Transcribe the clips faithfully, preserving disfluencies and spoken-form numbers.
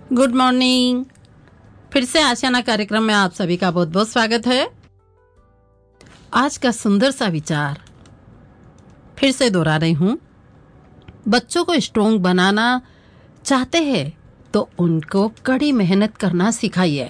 Good morning. फिर से आशियाना कार्यक्रम में आप सभी का बहुत बहुत स्वागत है। आज का सुंदर सा विचार फिर से दोहरा रही हूँ। बच्चों को स्ट्रोंग बनाना चाहते हैं तो उनको कड़ी मेहनत करना सिखाइए।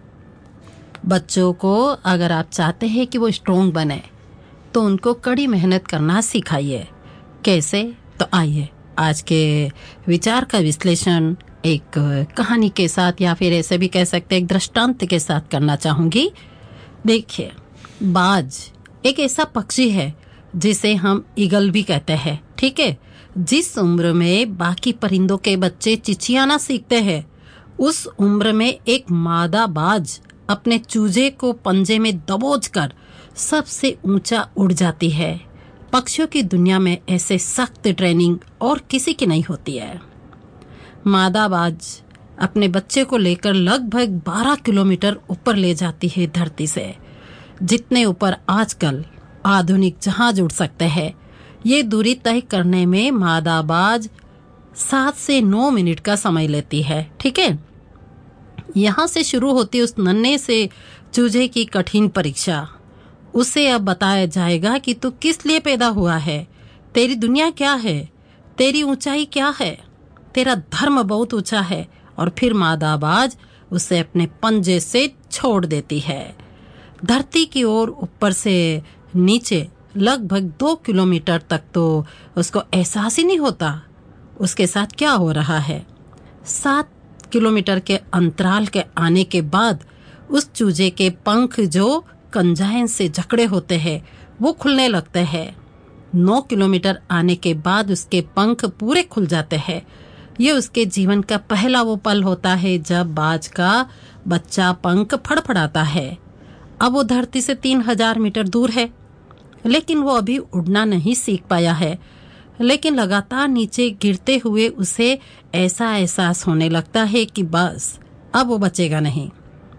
बच्चों को अगर आप चाहते हैं कि वो स्ट्रोंग बने तो उनको कड़ी मेहनत करना सिखाइए। कैसे? तो आइए आज के विचार का विश्लेषण एक कहानी के साथ या फिर ऐसे भी कह सकते हैं एक दृष्टांत के साथ करना चाहूंगी। देखिए, बाज एक ऐसा पक्षी है जिसे हम ईगल भी कहते हैं, ठीक है। जिस उम्र में बाकी परिंदों के बच्चे चिचियाना सीखते हैं, उस उम्र में एक मादा बाज अपने चूजे को पंजे में दबोचकर सबसे ऊंचा उड़ जाती है। पक्षियों की दुनिया में ऐसे सख्त ट्रेनिंग और किसी की नहीं होती है। मादा बाज अपने बच्चे को लेकर लगभग बारह किलोमीटर ऊपर ले जाती है धरती से, जितने ऊपर आजकल आधुनिक जहाज उड़ सकते हैं। ये दूरी तय करने में मादा बाज सात से नौ मिनट का समय लेती है, ठीक है। यहाँ से शुरू होती उस नन्हे से चूजे की कठिन परीक्षा। उसे अब बताया जाएगा कि तू किस लिए पैदा हुआ है, तेरी दुनिया क्या है, तेरी ऊंचाई क्या है, तेरा धर्म बहुत ऊंचा है। और फिर मादा बाज उसे अपने पंजे से छोड़ देती है। धरती की ओर ऊपर से नीचे लगभग दो किलोमीटर तक तो उसको एहसास ही नहीं होता उसके साथ क्या हो रहा है। सात किलोमीटर के अंतराल के आने के बाद उस चूजे के पंख जो कंजाइन से जकड़े होते हैं वो खुलने लगते हैं। नौ किलोमीटर आने के बाद उसके पंख पूरे खुल जाते हैं। ये उसके जीवन का पहला वो पल होता है जब बाज का बच्चा पंख फड़फड़ाता है। अब वो धरती से तीन हजार मीटर दूर है, लेकिन वो अभी उड़ना नहीं सीख पाया है। लेकिन लगातार नीचे गिरते हुए उसे ऐसा एहसास होने लगता है कि बस अब वो बचेगा नहीं।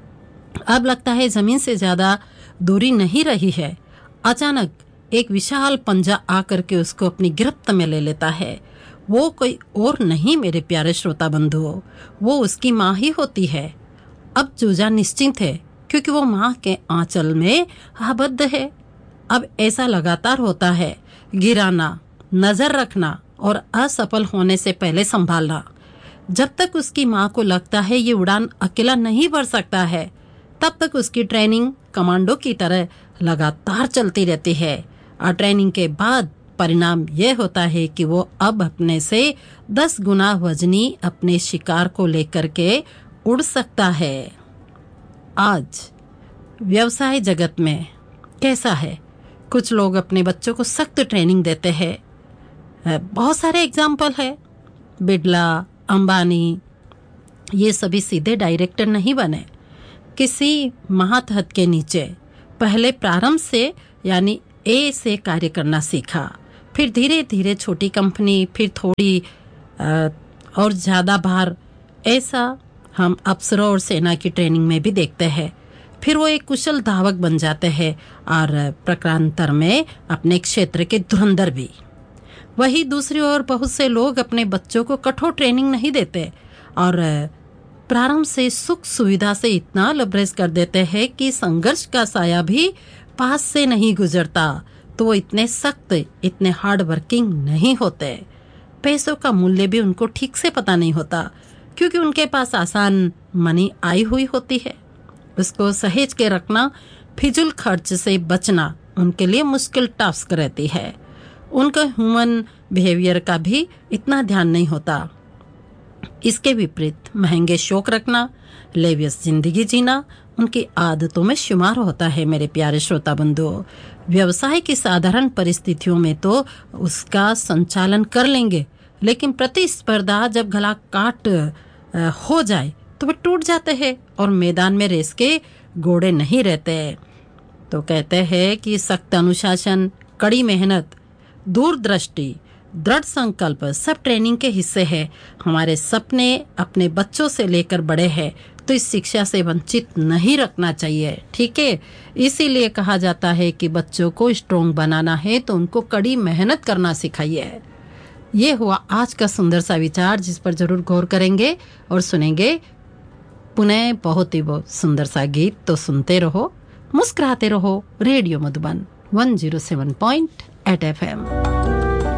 अब लगता है जमीन से ज्यादा दूरी नहीं रही है। अचानक एक विशाल पंजा आकर के उसको अपनी गिरफ्त में ले लेता है। वो कोई और नहीं मेरे प्यारे श्रोता बंधुओं, वो उसकी माँ ही होती है। अब चूजा निश्चिंत है क्योंकि वो माँ के आंचल में आबद्ध है। अब ऐसा लगातार होता है, गिराना, नजर रखना और असफल होने से पहले संभालना। जब तक उसकी माँ को लगता है ये उड़ान अकेला नहीं भर सकता है, तब तक उसकी ट्रेनिंग कमांडो की तरह लगातार चलती रहती है। और ट्रेनिंग के बाद परिणाम यह होता है कि वो अब अपने से दस गुना वजनी अपने शिकार को लेकर के उड़ सकता है। आज व्यवसाय जगत में कैसा है? कुछ लोग अपने बच्चों को सख्त ट्रेनिंग देते हैं। बहुत सारे एग्जाम्पल है। बिड़ला, अंबानी, ये सभी सीधे डायरेक्टर नहीं बने। किसी मातहत के नीचे पहले प्रारंभ से यानी ए से कार्य करना सीखा, फिर धीरे धीरे छोटी कंपनी, फिर थोड़ी आ, और ज्यादा भार। ऐसा हम अफसरों और सेना की ट्रेनिंग में भी देखते हैं। फिर वो एक कुशल धावक बन जाते हैं और प्रकारांतर में अपने क्षेत्र के धुरंधर भी। वही दूसरी ओर बहुत से लोग अपने बच्चों को कठोर ट्रेनिंग नहीं देते और प्रारंभ से सुख सुविधा से इतना लबरेज कर देते हैं कि संघर्ष का साया भी पास से नहीं गुजरता। तो वो इतने सख्त, इतने हार्ड वर्किंग नहीं होते। पैसों का मूल्य भी उनको ठीक से पता नहीं होता क्योंकि उनके पास आसान मनी आई हुई होती है। उसको सहेज के रखना, फिजूल खर्च से बचना उनके लिए मुश्किल टास्क रहती है। उनका ह्यूमन बिहेवियर का भी इतना ध्यान नहीं होता। इसके विपरीत महंगे शौक रखना, लेवियस जिंदगी जीना उनकी आदतों में शुमार होता है। मेरे प्यारे श्रोता बंधुओं, व्यवसाय की साधारण परिस्थितियों में तो उसका संचालन कर लेंगे, लेकिन प्रतिस्पर्धा जब गला काट हो जाए तो वे टूट जाते हैं और मैदान में रेस के घोड़े नहीं रहते। तो कहते हैं कि सख्त अनुशासन, कड़ी मेहनत, दूरदृष्टि, दृढ़ संकल्प सब ट्रेनिंग के हिस्से हैं। हमारे सपने अपने बच्चों से लेकर बड़े हैं तो इस शिक्षा से वंचित नहीं रखना चाहिए, ठीक है। इसीलिए कहा जाता है कि बच्चों को स्ट्रोंग बनाना है तो उनको कड़ी मेहनत करना सिखाइए। ये हुआ आज का सुंदर सा विचार, जिस पर जरूर गौर करेंगे और सुनेंगे पुनः बहुत ही बहुत सुंदर सा गीत। तो सुनते रहो, मुस्कुराते रहो। Radio Madhuban one zero seven point eight F M.